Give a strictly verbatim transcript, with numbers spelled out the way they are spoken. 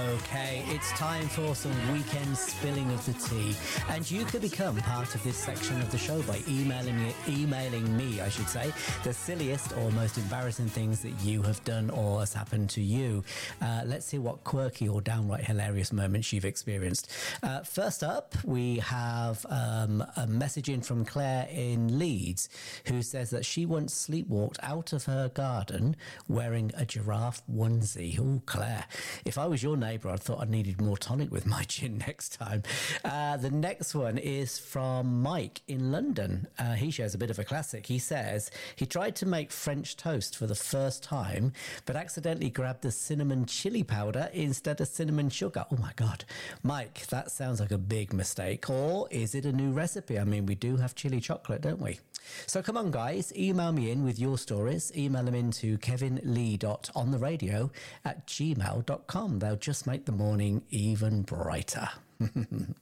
Okay, it's time for some weekend spilling of the tea, and you could become part of this section of the show by emailing me, emailing me, I should say, the silliest or most embarrassing things that you have done or has happened to you. Uh, let's see what quirky or downright hilarious moments you've experienced. Uh, first up, we have um, a message in from Claire in Leeds, who says that she once sleepwalked out of her garden wearing a giraffe onesie. Oh, Claire, if I was your neighbour, I thought I needed more tonic with my gin next time. Uh, the next one is from Mike in London. Uh, he shares a bit of a classic. He says he tried to make French toast for the first time, but accidentally grabbed the cinnamon chili powder instead of cinnamon sugar. Oh my God. Mike, that sounds like a big mistake. Or is it a new recipe? I mean, we do have chili chocolate, don't we? So come on, guys, email me in with your stories. Email them into kevinlee.ontheradio at gmail dot com. They'll just make the morning even brighter.